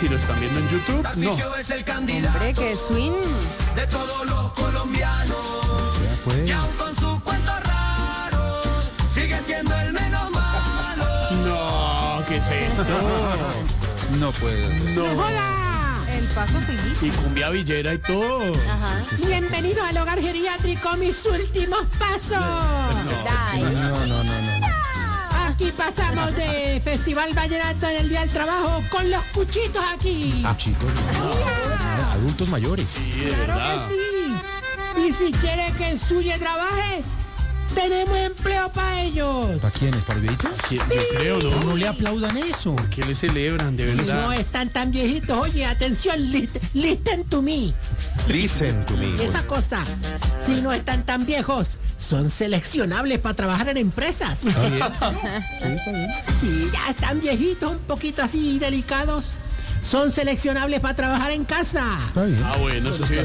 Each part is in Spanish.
si lo están viendo en YouTube, no. Hombre, que swing. De todos los colombianos. Pues. Y aún con su cuento raro, sigue siendo el menos malo. No, ¿qué es esto? No puede. No. El paso Y pilísimo. cumbia villera y todo. Ajá. Bienvenido al hogar geriátrico, mis últimos pasos. Dai. No. Aquí pasamos de Festival Vallenato en el Día del Trabajo con los cuchitos aquí. Chicos, adultos mayores. Sí, de Claro verdad. que sí. Y si quiere que el suyo trabaje, tenemos empleo para ellos. ¿Para quiénes? ¿Para el viejito? Yo creo, ¿no? No le aplaudan eso. ¿Qué le celebran, de Si no verdad? están tan viejitos, oye, atención, listen to me. Listen to me. Esa cosa, si no están tan viejos, son seleccionables para trabajar en empresas. Está bien. Sí, está bien. Si ya están viejitos, un poquito así delicados, son seleccionables para trabajar en casa. Está bien. Ah, bueno, eso sí es.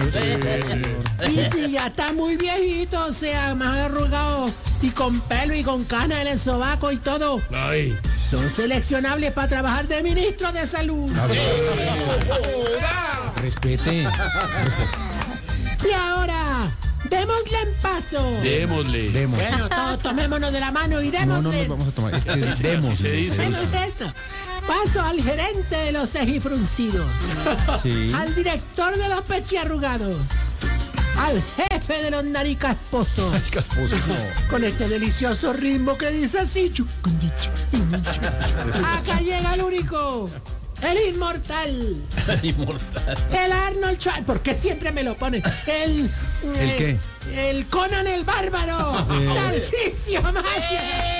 Y si ya está muy viejito, o sea, más arrugado y con pelo y con canas en el sobaco y todo, Ay, son seleccionables para trabajar de ministro de salud. Respete. Y ahora, démosle en paso. démosle. Demos. Bueno, todos tomémonos de la mano y No démosle. nos vamos a tomar. Es que Así demos. se dice. Demos eso. Paso al gerente de los cejifruncidos, Sí. al director de los pechiarrugados, al jefe de los naricasposos. Casposo. Con este delicioso ritmo que dice así. Acá llega el único, el inmortal, el Arnold Schwarzenegger. ¿Por qué siempre me lo ponen? ¿El qué? El Conan el Bárbaro. Tarcisio Maya.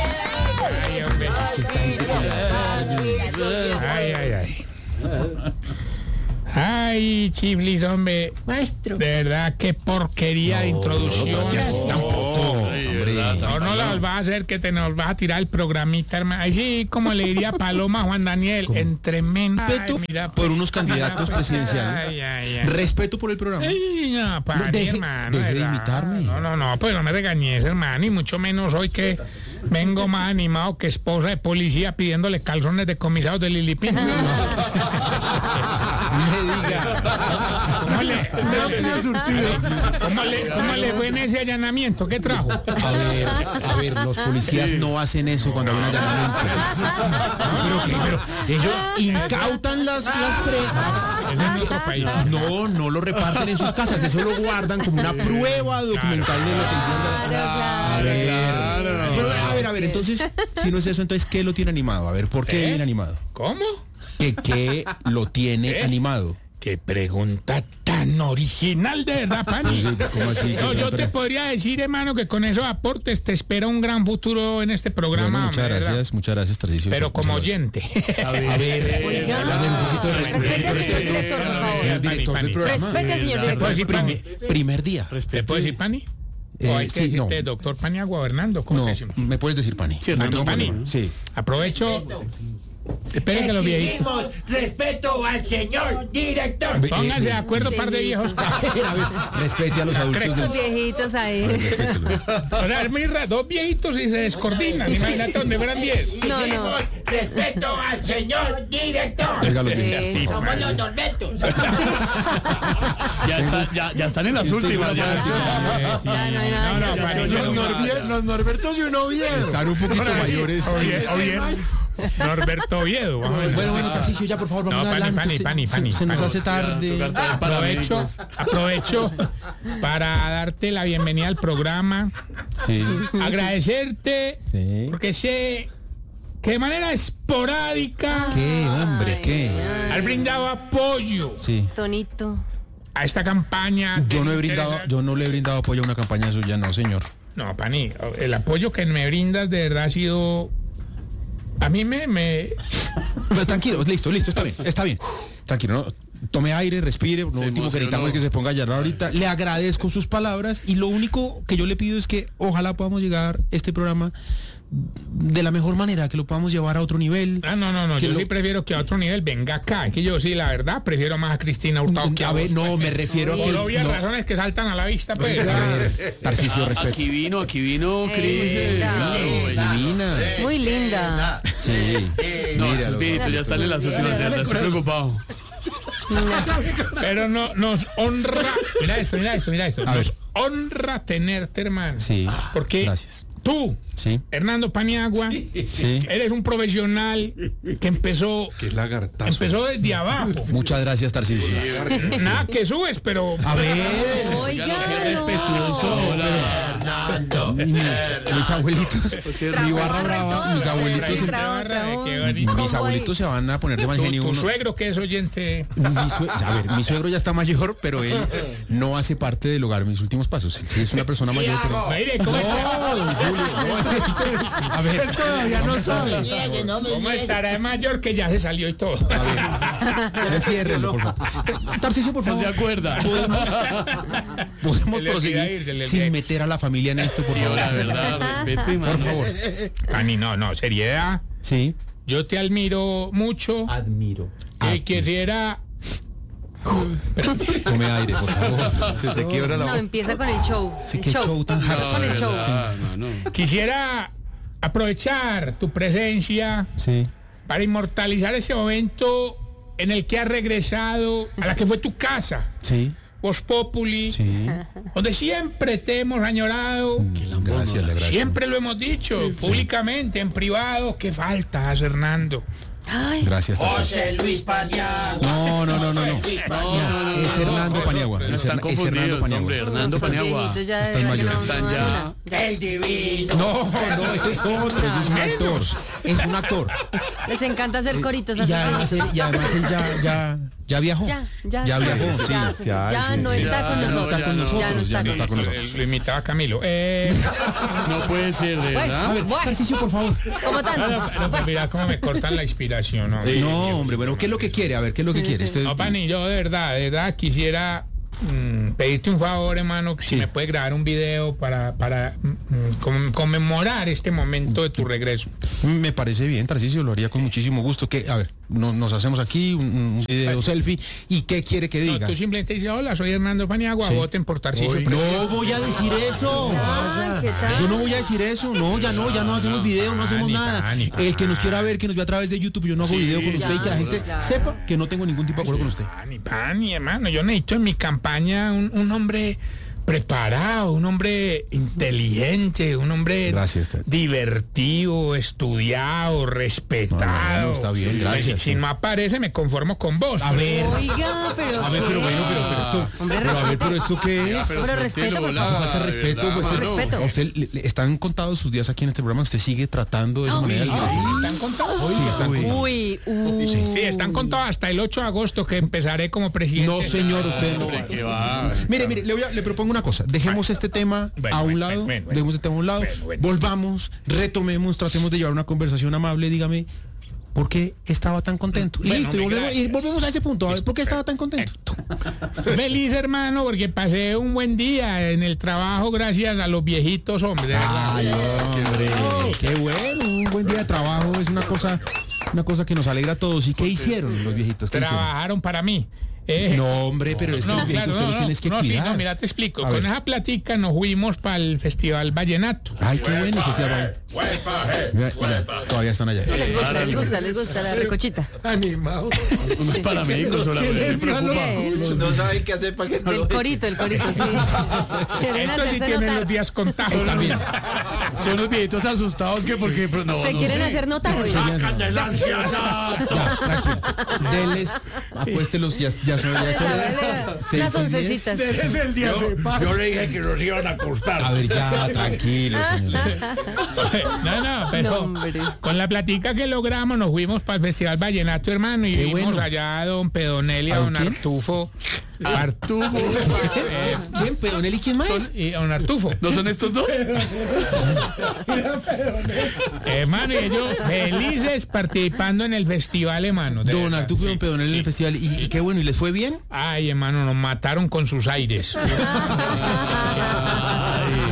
Ay, Chiblis, hombre, Maestro. de verdad, qué porquería de introducción. No la vas a hacer que te nos vas a tirar el programita, hermano. Así como le diría Paloma a Juan Daniel, entre menos. Respeto por unos candidatos presidenciales. Ay. Respeto por el programa. Ay, no, para Deje- hermano. deje de ¿verdad? imitarme. No, pues no me regañes, hermano, y mucho menos hoy que vengo más animado que esposa de policía pidiéndole calzones decomisados de Lilipín. Me diga. ¿Cómo le fue en ese allanamiento? ¿Qué trajo? A ver, los policías no hacen eso cuando hay un allanamiento. Pero ellos incautan las Es en otro país. No lo reparten en sus casas, eso lo guardan como una prueba documental de lo que hicieron. A ver, entonces, si no es eso, entonces, ¿qué lo tiene animado? A ver, ¿por qué viene animado? ¿Cómo? ¿Qué lo tiene animado? Qué pregunta tan original, de verdad, Pani. ¿Cómo así? No, yo te podría decir, hermano, que con esos aportes te espera un gran futuro en este programa. Bueno, hombre, ¿verdad? muchas gracias, Tarcisio. Pero como oyente. A ver, háblame un poquito de Respete al señor director, por favor. El director del programa. Respete al señor ¿Le puedo director. decir Pani? Primer día. ¿Le puedo decir Pani? ¿O hay que Sí, no. decirte doctor Paniagua, Bernardo? ¿Cómo No, te decimos? me puedes decir Pani. Sí, Hernando Pani. Sí. Aprovecho. Esperen que los viejitos. Respeto al señor director. Pónganse de acuerdo, par de viejos. A ver, respete a los adultos. Los viejitos ahí. Respételo. O sea, es muy raro, dos viejitos y se descoordinan. Imagínate donde fueran 10. No. Respeto al señor director. Oiga, los viejitos. Eso. Somos los Norbertos. Ya están en las últimas. Ya no hay nada que hacer. Los Norbertos y uno bien. Están un poquito mayores. Oye, Norberto Oviedo. Vamos a ver. Bueno, Tarcisio, ya por favor, vamos No, adelante. Pani. Se nos hace tarde. Aprovecho para darte la bienvenida al programa, Sí. agradecerte, Sí. porque sé que de manera esporádica ¿Qué, hombre? ¿Qué? has brindado apoyo Sí. Tonito. a esta campaña. Yo no le he brindado apoyo a una campaña suya, no, señor. No, Pani, el apoyo que me brindas de verdad ha sido... A mí me... Pero tranquilo, listo, está bien. Tranquilo, ¿no? Tome aire, respire. Lo último que necesitamos es que se ponga a llorar ahorita. Le agradezco sus palabras y lo único que yo le pido es que ojalá podamos llegar este programa de la mejor manera, que lo podamos llevar a otro nivel. No, Que yo lo- sí prefiero que a otro nivel venga acá. Es que yo sí, la verdad, prefiero más a Cristina Hurtado que a A ver, vos, no, pues. me refiero a que... Por obvias no, razones que saltan a la vista, pues. a ver, Tarcisio, respeto. Aquí vino Cris. linda. Claro, ella. Divina. Muy linda. Sí. No, Míralo. esos viejitos ya están en las últimas días. Estoy preocupado. Pero no, nos honra. Mira esto. A Nos ver. honra tenerte, hermano. Sí. Porque Gracias. tú, Sí. Hernando Paniagua, Sí. eres un profesional que empezó desde abajo. Muchas gracias, Tarcisio. Nada que subes, pero A ver. Oiga, Respetuoso. Hola. Mis abuelitos, mi barra brava, mis abuelitos, Qué bonito. mis abuelitos se van a poner de mal genio. Tu uno- suegro, que es oyente. A ver, mi suegro ya está mayor, pero él no hace parte del hogar Mis Últimos Pasos. Sí, es una persona mayor, pero... Mire, ¿cómo está? No, don Julio, no. A ver, Todavía no sabe. ¿Cómo estará de mayor que ya se salió y todo? enciérrelo, por favor. Tarcisio, por No favor. se acuerda. Podemos Se le olvida proseguir ir, se le sin olvida ir. meter a la familia en esto, por Sí, favor. la verdad, respete, Por mano. favor. Ani, no, seriedad. Sí. Yo te admiro mucho. Admiro. Y quisiera. Tome aire, por favor. Se te quiebra la No, voz. empieza con el show. Sí, El qué show tan Empieza hard. con el show. No. Quisiera aprovechar tu presencia Sí. para inmortalizar ese momento en el que has regresado a la que fue tu casa, Sí. Voz Populi, Sí. donde siempre te hemos añorado. Gracias, le agradezco. Siempre lo hemos dicho, públicamente, en privado, que faltas, Hernando. Ay, Gracias, Tarcisio. Luis Paniagua. No. Es Hernando Paniagua. Pero Es están Hernando confundidos, Paniagua. hombre. Hernando estos Paniagua. viejitos ya Están de verdad que mayores. Están no ya. nada. El divino. No, ese es otro, ese es un actor. Es un actor. Les encanta hacer coritos así. Y además él ya viajó. Ya Ya viajó, sí. Ya no está con Ya no está con nosotros. Ya no nosotros, ya está no con está con nosotros. nosotros. Lo imitaba Camilo. No puede ser, de Bueno, verdad. A ver, Tarcisio, por favor. Como tantos. No, pero mira cómo me cortan la inspiración, ¿no? No, hombre, bueno, ¿qué es lo que quiere? A ver, ¿qué es lo que quiere? No, Pani, yo de verdad quisiera pedirte un favor, hermano, que si Sí. me puedes grabar un video para conmemorar este momento de tu regreso. Me parece bien, Tarcisio, lo haría con muchísimo gusto. Que, a ver, nos hacemos aquí un video selfie. ¿Y qué quiere que No, diga? tú simplemente dices, hola, soy Hernando Paniagua, Sí. voten por Tarcisio. No voy a decir eso. Ay, ¿qué tal? Yo no voy a decir eso, no, ya no hacemos video, no hacemos Pani, nada. Pani, El que nos quiera ver, que nos vea a través de YouTube, yo no hago video con usted y que la gente claro. sepa que no tengo ningún tipo de acuerdo con usted. Pani, hermano, yo necesito en mi campaña un hombre preparado, un hombre inteligente, un hombre Gracias, Ted. divertido, estudiado, respetado. No, está bien, gracias, Si sí. no aparece, me conformo con vos. A ver, Oiga, pero. a ver, pero ¿qué? bueno, pero esto, Hombre, pero a ver, respete. pero esto qué es? Pero respeto, por favor. Falta de respeto, pues, verdad, usted- respeto. a usted le están contados sus días aquí en este programa, usted sigue tratando de esa manera. ¿Están contados? Sí, están contados. Uy, Sí, están contados hasta el 8 de agosto que empezaré como presidente. No, señor, usted no. ¿Qué va? Mire, le propongo una cosa. Dejemos este tema Bueno, a un bueno, lado. bueno. Dejemos este tema a un lado. Bueno. Volvamos, retomemos, tratemos de llevar una conversación amable. Dígame, ¿por qué estaba tan contento? Y Bueno, listo, y volvemos a ese punto. A ver, ¿por qué estaba tan contento? Feliz, hermano, porque pasé un buen día en el trabajo gracias a los viejitos, hombre. de verdad. Ay, hombre, qué bueno. Un buen día de trabajo es una cosa que nos alegra a todos. ¿Y qué hicieron los viejitos? ¿Qué hicieron? Trabajaron para mí. No, hombre, pero es que los viejitos usted los tienes que sí, cuidar. no, mira, te explico. A Con ver. esa platica nos fuimos para el Festival Vallenato. Ay, qué bueno que se llama. Mira, todavía están allá. les gusta la recochita. Animado. Unos paramédicos solamente. Me preocupa. No saben qué hacer para que no El corito, sí. Quieren Estos sí hacerse tienen los notar. días contados. También. Son los viejitos asustados que porque no, Se no quieren sé. hacer notar, güey. Sacan del ancianato. Ya, tranquilo. Deles, apuéstelos, ya son Unas seis y oncecitas. es el día se para. Yo le dije que nos iban a acostar. A ver, ya, tranquilo, señor. No, pero No, hombre. con la platica que logramos nos fuimos para el Festival Vallenato, hermano, y Qué vimos bueno. allá a don Pedonel y a ¿A don quién? Artufo. Artufo. ¿Quién? ¿Pedonel y quién más? Y a don Artufo. ¿No son estos dos? Hermano, y ellos felices participando en el festival, hermano. de Don verdad. Artufo y don Pedonel en el festival. ¿Y qué bueno? ¿Y les fue bien? Ay, hermano, nos mataron con sus aires. No,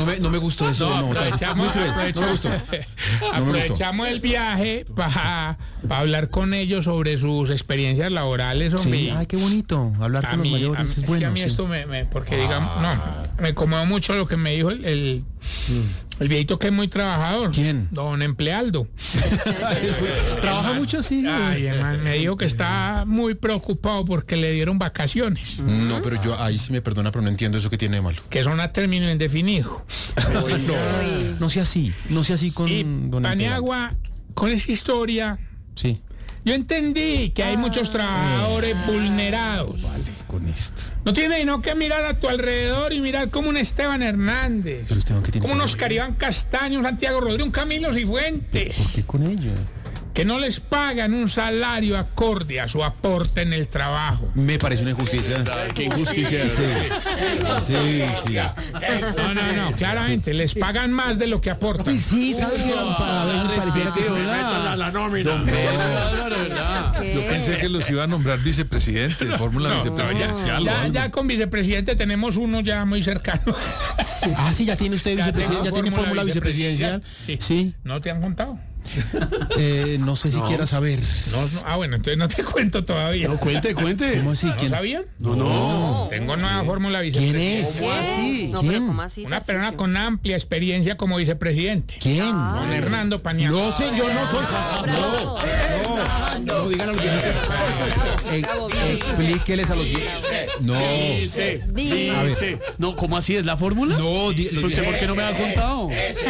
no me gustó eso. No, muy cruel, no me gustó. Aprovechamos el viaje para hablar con ellos sobre sus experiencias laborales, hombre. Sí, ay, qué bonito. Hablar con los mayores es bueno. Que a mí sí. esto porque digamos, me conmovió mucho lo que me dijo el viejito que es muy trabajador. ¿Quién? Don Emplealdo. Trabaja mucho, sí. Ay, hermano, me dijo que está muy preocupado porque le dieron vacaciones. No, pero yo ahí sí me perdona, pero no entiendo eso que tiene de malo. Que son a término indefinido. No sea así con Y don Paniagua, con esa historia, Sí. yo entendí que hay muchos trabajadores vulnerados. Vale, con esto. No tienes sino que mirar a tu alrededor y mirar como un Esteban Hernández, Pero Esteban, ¿qué tiene como que un ver? Oscar Iván Castaño, un Santiago Rodríguez, un Camilo Cifuentes, ¿Por qué con ello? que no les pagan un salario acorde a su aporte en el trabajo. Me parece una injusticia. Qué injusticia. Sí. No, claramente, les pagan más de lo que aportan. Sí, ¿sabes qué? Para ver, nos pareciera que eso La nómina. ¿Qué? Yo pensé que los iba a nombrar vicepresidente, fórmula vicepresidencial. Ya con vicepresidente tenemos uno ya muy cercano. Ah, sí, ya tiene usted vicepresidente, ya tiene fórmula vicepresidencial. Sí. ¿No te han contado? No sé si quiera saber. Bueno, entonces no te cuento todavía. No, cuente. ¿Cómo así? ¿No ¿Quién? sabían? No. Tengo nueva fórmula ¿Quién vicepresidente. es? ¿Qué? No, ¿Quién? pero ¿cómo así? Una persona Tarcisio? con amplia experiencia como vicepresidente. ¿Quién? Don Hernando Paniagua. No, señor, no soy. Bravo. No, díganle a los viejitos. Bravo, bien. Explíqueles a los viejitos. No. Dice. No, ¿cómo así es la fórmula? No, ¿Usted por qué no me ha contado?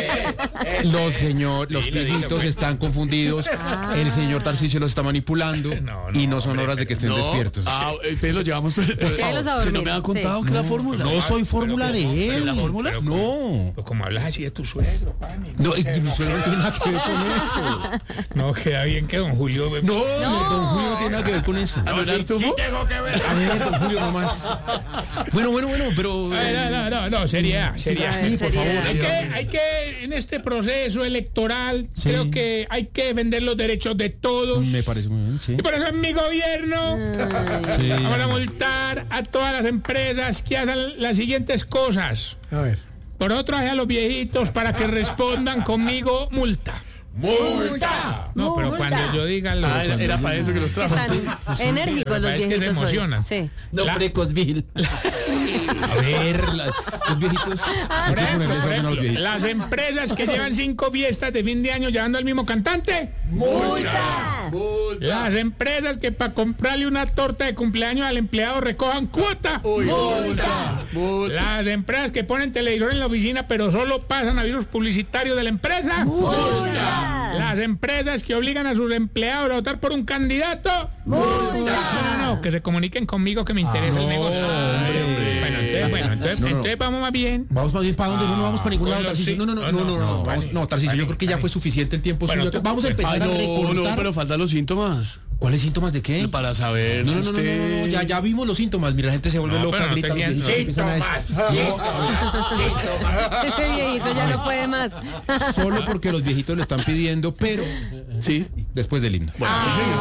Los viejitos pues. están confundidos. El señor Tarcisio los está manipulando y no son horas de que estén despiertos. Pero lo llevamos. Llévelos a ¿Que dormir. no me han contado Sí. que la fórmula? No soy fórmula de él. ¿La fórmula? No. Pero como hablas así de tu suegro, Pani. No, es que mi suegro no tiene nada que ver con esto. No, queda bien que don Julio... No, don Julio no tiene nada que ver con eso. ¿A ver, Artufo? tengo que ver. A ver, don Julio, nomás. Bueno, pero... No, seriedad. Sí, por favor. Hay que, en este proceso electoral, Sí. creo que hay que defender los derechos de todos. Me parece muy bien, sí. Y por eso en mi gobierno Sí. vamos a multar a todas las empresas que hagan las siguientes cosas. A ver. Por otro, a los viejitos para que respondan conmigo, multa. ¡Multa! No, pero cuando yo diga lo... Era para eso que los trajo. Están enérgicos los Es que se viejitos hoy. emocionan. Sí. La- A ver, los viejitos... Hay que ponerles orden a los viejitos. las empresas que llevan 5 fiestas de fin de año llevando al mismo cantante. ¡Multa! Las empresas que para comprarle una torta de cumpleaños al empleado recojan cuota. ¡Multa! Las empresas que ponen televisor en la oficina pero solo pasan avisos publicitarios de la empresa. ¡Multa! Las empresas que obligan a sus empleados a votar por un candidato. No, que se comuniquen conmigo que me interesa el negocio. Entonces vamos más bien. Vamos más bien para donde no vamos para ningún lado, Bueno, Tarcisio. sí. No. Vamos, Tarcisio, yo creo que ya fue suficiente el tiempo Bueno, suyo. Vamos a empezar a recortar. pero faltan los síntomas. ¿Cuáles síntomas de qué? Para saber No, si no, usted... ya vimos los síntomas. Mira, la gente se vuelve No, loca, pero no grita, los tenían viejitos empiezan a decir. Ese viejito ya no puede más. Solo porque los viejitos le están pidiendo, pero Sí. después del himno. Bueno,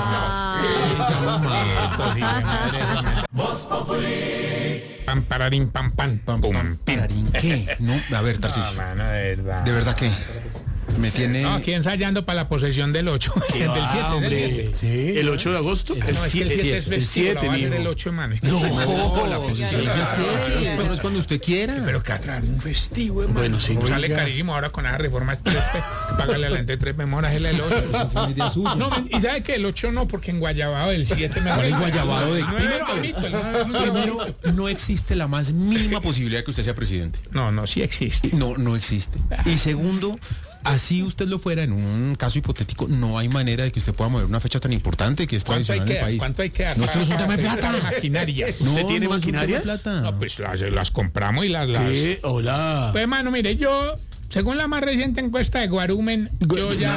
Pam, pararín, pam, pam, Pam, pam, pararín, ¿qué? No, a ver, Tarcisio. Mano, de verdad. ¿De verdad qué? Me tiene... No, aquí ensayando para la posesión del 8. Del 7. Sí. ¿El 8 de agosto? No, es que el 7 es festivo, la va a ser el mijo. 8, man. Es que No, la posición es así. Eso no es cuando usted quiera. pero que traer un festivo, hermano. Bueno, sí. Sale carísimo ahora con esa reforma. Págale a la gente 3 memoras, el 8. Eso fue una idea suya. No, y ¿sabe que el 8 no? Porque en Guayabado del 7 me ¿Cuál es Guayabado de- Primero, Primero, no existe la más mínima posibilidad de que usted sea presidente. No, sí existe. No existe. Y segundo, así usted lo fuera en un caso hipotético, no hay manera de que usted pueda mover una fecha tan importante que es ¿Cuánto hay tradicional en que el dar? país. ¿Cuánto hay que dar? No, esto no es un tema de para plata. maquinarias. No, ¿Usted tiene no es un tema de maquinarias? plata. No, pues las compramos y las... ¿Qué? Hola. Pues, hermano, mire, yo, según la más reciente encuesta de Guarumen, yo ya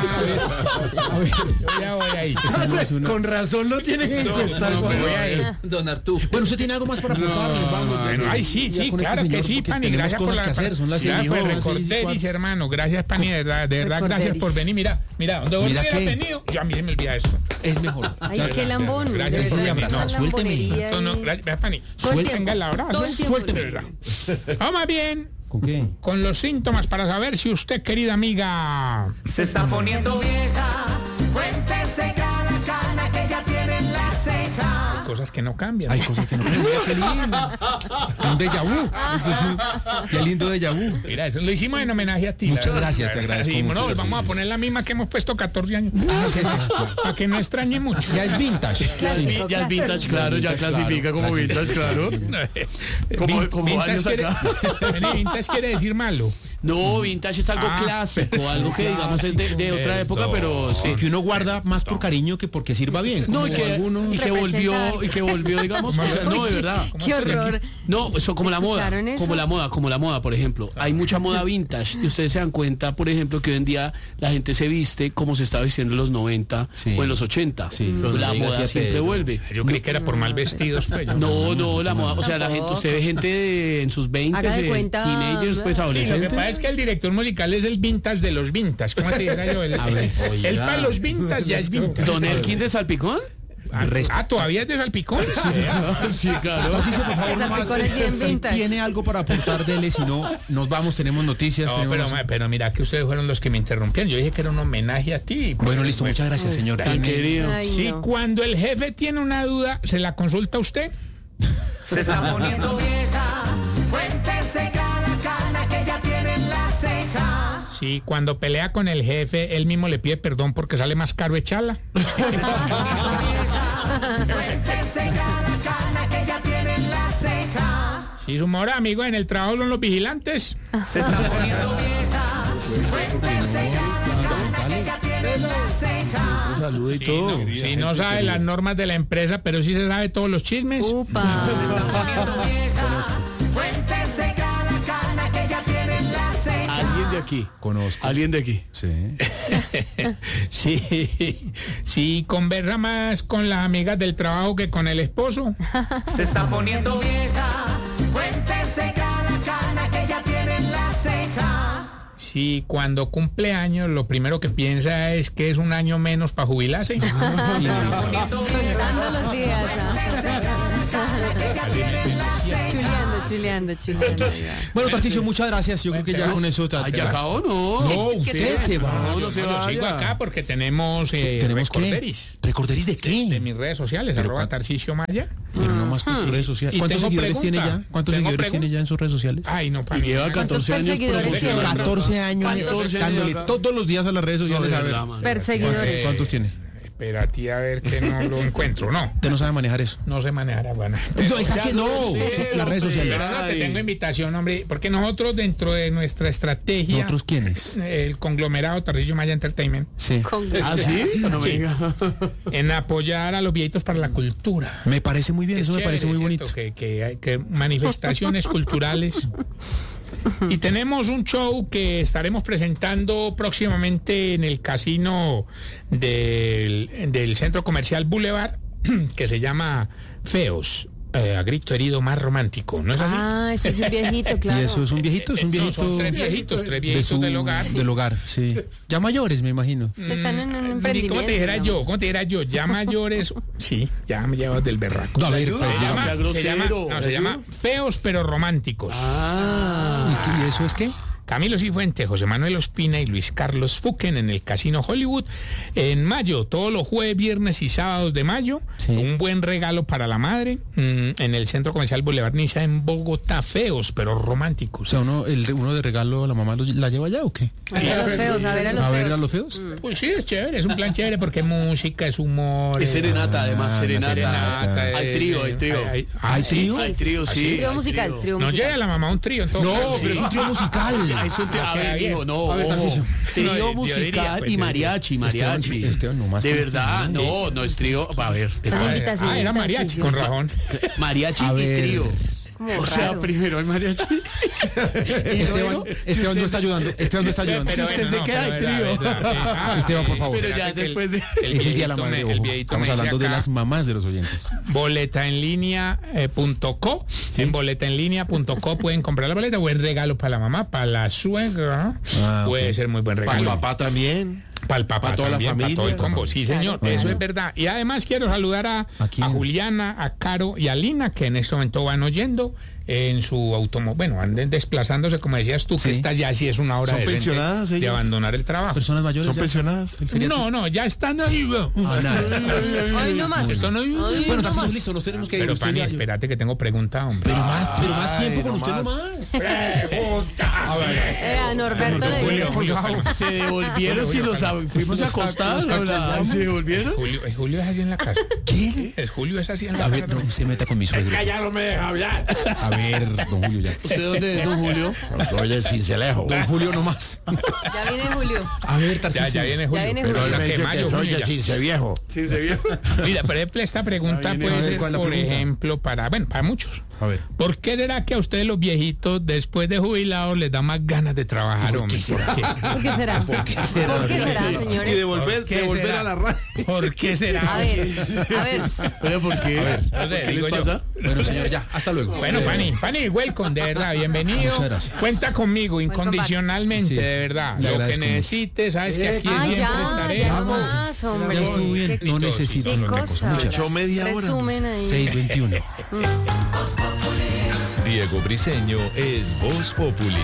voy ahí. Con razón lo tienen que encuestar. No, voy ahí. Don Artufo. Bueno, usted tiene algo más para aportar. Bueno, ay, sí, Ya con claro este que señor, sí, porque Pani, tenemos gracias por cosas la... que hacer, son las Ya, seis, pues, ¿no? Seis y recorderis, cuatro. hermano, gracias, Pani, de verdad, gracias Recorderis. por venir. Mira, donde vos Mira hubieras qué. venido, yo a mí se me olvida esto. Es mejor. Ay, qué lambón. Gracias, de por verdad, abrazar, esa suélteme. lambonería No, ahí. gracias, Pani. Todo el tiempo. Venga el abrazo. Todo el tiempo. Suélteme. Vamos bien ¿Con qué? Con los síntomas para saber si usted, querida amiga... Se está poniendo vieja, cuéntese cada cana que ya tiene en la ceja. Cosas que no cambian. Hay cosas que no. Mira, qué lindo. Un déjà vu. Qué lindo déjà vu. Mira, eso lo hicimos en homenaje a ti. Muchas la verdad. gracias, te agradezco Sí, mucho. no, Sí, vamos a sí, poner la misma que hemos puesto 14 años. Para que no extrañe mucho. Ya es vintage. Clásico, Ya es vintage, clásico. claro, ya clasifica como vintage, claro. Como años acá. Vintage quiere decir malo. No, vintage es algo clásico, algo que digamos es de otra época, pero sí. Que uno guarda más por cariño que porque sirva bien. No, como y que volvió, digamos, o sea, no, de verdad. Qué horror. No, eso como la moda, ¿Escucharon eso? como la moda, por ejemplo. Hay mucha moda vintage y ustedes se dan cuenta, por ejemplo, que hoy en día la gente se viste como se estaba vistiendo en los 90 Sí. o en los 80. Sí. La moda siempre vuelve. Yo creí que era por mal vestidos. Pues. No, la moda, o sea, la gente, usted ve gente en sus 20, Haga de cuenta, teenagers, pues Sí, lo que adolescentes. pasa es que el director musical es el vintage de los vintage. ¿Cómo te dijera yo? El para los vintage ya es vintage. Don Elkin de Salpicón. ¿Todavía es de Salpicón? Sí, claro. Tarcisio, por favor, Esa nomás, picona es bien si vintage. tiene algo para aportar, dele, si no, nos vamos, tenemos noticias. No, tenemos... pero mira que ustedes fueron los que me interrumpieron. Yo dije que era un homenaje a ti. Bueno, listo, muchas gracias, señor. Tan querido. Ay, Si no. cuando el jefe tiene una duda, ¿se la consulta a usted? Se está poniendo vieja, cuéntese cada cana que ya tiene en la ceja. Si cuando pelea con el jefe, él mismo le pide perdón porque sale más caro echarla. Cuéntese cada cana que ya tiene en la ceja. Si su mejor amigo en el trabajo son los vigilantes. Se está poniendo vieja, cuéntese cada cana que ya tiene en la ceja. Salud y todo. Si no sabe las normas de la empresa, pero sí se sabe todos los chismes. Upa. Se está poniendo vieja, cuéntese cada cana que ya tiene en la ceja. Alguien de aquí. Conozco. Alguien de aquí. Sí. Si conversa más con las amigas del trabajo que con el esposo. Se está poniendo vieja, cuéntese cada cana que ya tiene en la ceja. Si cuando cumple años lo primero que piensa es que es un año menos para jubilarse. Se está poniendo vieja, Contando los días. que ya tiene en la ceja. Chuleando. Bueno, Tarcisio, muchas gracias. Yo creo que ya con eso... Ay, ¿ya acabó? No. No, usted se va. No se Yo sigo vaya. acá porque tenemos, ¿Tenemos qué? recorderis ¿Recorderis de qué? de mis redes sociales, @ Tarcisio Maya. Pero no más con sus redes sociales. Y ¿Cuántos tengo seguidores tiene pregunta. ya? ¿Cuántos Tengo seguidores tiene ya en sus redes sociales? Ay, no, para Lleva ¿Cuántos 14 años perseguidores promocionando. tiene? 14 años 14 dándole años acá. todos los días a las redes sociales. No, A de ver, verdad, man. Perseguidores. ¿cuántos tiene? Espérate a ver que no lo encuentro. No, Usted no sabe manejar eso. no sé manejar. Bueno. No, esa que no. sé, Las redes hombre. sociales. Pero no, te Ay. tengo invitación, hombre, porque nosotros dentro de nuestra estrategia, ¿Nosotros quiénes? el conglomerado Tarcisio Maya Entertainment, Sí. ¿Ah, sí? No me diga. en apoyar a los viejitos para la cultura. Me parece muy bien, Es eso me parece chévere, muy ¿cierto? bonito. Que hay que manifestaciones culturales. Y tenemos un show que estaremos presentando próximamente en el casino del Centro Comercial Boulevard, que se llama Feos, a grito herido más romántico, ¿no es así? Ah, eso es un viejito, claro. Y eso es un viejito, No, son tres viejitos del hogar. Del hogar, sí. Ya mayores, me imagino. Están en un ¿Cómo emprendimiento. te dijera digamos. yo? ¿Cómo te dijera yo? Ya mayores, sí, ya me llevas del berraco. No, a ver, pues, Ah, sea grosero. Se llama Feos pero Románticos. ¿y eso es qué? Camilo Cifuentes, José Manuel Ospina y Luis Carlos Fuquen en el Casino Hollywood. En mayo, todos los jueves, viernes y sábados de mayo, Sí. un buen regalo para la madre en el Centro Comercial Boulevard Niza en Bogotá. Feos pero O románticos. sea, uno de regalo a la mamá la lleva allá o qué? A ver a los feos, a ver a los A ver feos. a los feos. Pues sí, es chévere, es un plan chévere porque es música, es humor. Es serenata, además, Ah, serenata. serenata, Hay trío. ¿Hay Sí, hay trío, sí. Trío hay musical, trío. trío No musical. llega la mamá a un trío en todo No, caso. pero es un trío musical. Ah, es un trío. A ver, bien. hijo, no. A ver, ojo. Tarcisio. Trío No, yo musical diría, pues, y yo mariachi. Esteban, no más De con verdad, Esteban. no es trío. A ver. Esas invitaciones. Era mariachi, con razón. Mariachi A y ver. trío. Como O sea, raro. primero el mariachi. Esteban no está ayudando. Esteban no está ayudando. Pero usted se queda de trío. Esteban, por favor. Pero ya después de... Es el día de la madre. Ojo. Estamos hablando de las mamás de los oyentes. Boletaenlinea.co. En boletaenlinea.co pueden comprar la boleta. Buen regalo para la mamá, para la suegra. Ah, ok. Puede ser muy buen Para el regalo. papá también. Para el papá Para toda la también, para todo el familia. combo. Sí, señor, Claro. eso es verdad. Y además quiero saludar a quién? Juliana, a Caro y a Lina, que en este momento van oyendo en su automóvil. Bueno, anden desplazándose, como decías tú, que Sí. esta ya sí es una hora ¿Son decente pensionadas de ellas? abandonar el trabajo. Personas mayores. ¿Son ya. pensionadas? No, ya están ahí. weón. Ah, nada. Hoy no más. Están ahí. Bueno, Tarcisio, listo, nos tenemos que ir. Pero Usted Pani, ya- espérate que tengo pregunta, hombre. Pero más tiempo con usted nomás. A Norberto le Julio, digo. Julio, Se devolvieron si los fuimos a acostar. ¿Se devolvieron? Julio es así en la casa. ¿Quién? Julio es así en la A casa. ver, no se meta con mi suegro. Ya no me deja hablar. A ver, don Julio ya. ¿Usted dónde es, don Julio? Soy el cincelejo. Don Julio nomás. Ya viene Julio. A ver, Tarcisio. Ya viene Julio. Ya viene Pero Julio. la que mayo, soy Julio, el ya. cinceviejo. Sí, se vio. Mira, por ejemplo, esta pregunta Ahí viene, puede a ver, ser, ¿cuál es la por pregunta? ejemplo, para muchos. A ver. ¿Por qué será que a ustedes los viejitos, después de jubilados, les da más ganas de trabajar, hombre? ¿Por qué? ¿Por qué será? ¿Por qué será, Y señores? devolver será? a la radio. ¿Por qué será? A ver. Pero ¿por qué? No sé, ¿Qué digo les yo. pasa? Bueno, señor, ya. Hasta luego. Bueno, Pani, welcome, de verdad, bienvenido. Muchas gracias. Cuenta conmigo incondicionalmente, Sí, de verdad. le Lo que agradezco mucho. necesites, sabes que aquí Ay, siempre ya, estaré. ya no Vamos. más, hombre. Ya estuvo bien. Qué- No necesito. Qué no, no, cosa. muchas Echó media hora. Resumen ahí. 6:21. Diego Briseño es Voz Populi.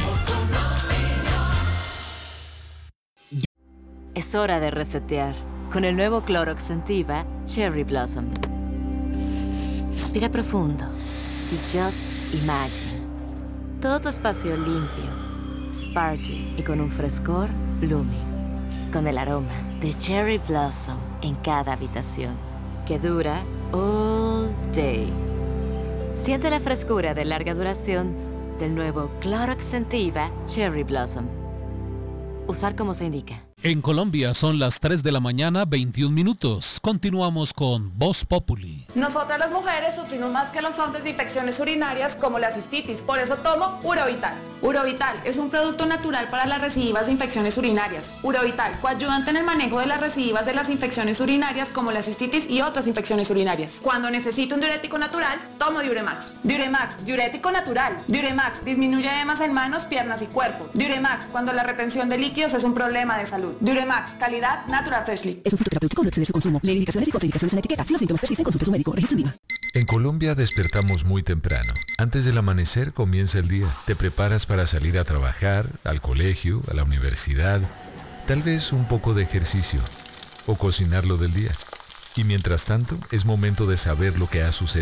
Es hora de resetear con el nuevo Clorox Sentiva Cherry Blossom. Respira profundo y just imagine. Todo tu espacio limpio, sparkling y con un frescor blooming. Con el aroma de Cherry Blossom en cada habitación, que dura all day. Siente la frescura de larga duración del nuevo Clorox Sentiva Cherry Blossom. Usar como se indica. En Colombia son las 3 de la mañana, 21 minutos. Continuamos con Voz Populi. Nosotras las mujeres sufrimos más que los hombres de infecciones urinarias como la cistitis, por eso tomo Urovital. Urovital es un producto natural para las recidivas de infecciones urinarias. Urovital, coayudante en el manejo de las recidivas de las infecciones urinarias como la cistitis y otras infecciones urinarias. Cuando necesito un diurético natural, tomo Diuremax. Diuremax, diurético natural. Diuremax disminuye edemas en manos, piernas y cuerpo. Diuremax, cuando la retención de líquidos es un problema de salud. Diuremax, calidad Natural Freshly. Es un fitoterapéutico, no exceder su consumo. Lee indicaciones y contraindicaciones en la etiqueta. Si los síntomas persisten, consulte a su médico. Registro INVIMA. En Colombia despertamos muy temprano. Antes del amanecer comienza el día. Te preparas para salir a trabajar, al colegio, a la universidad, tal vez un poco de ejercicio o cocinar lo del día. Y mientras tanto, es momento de saber lo que ha sucedido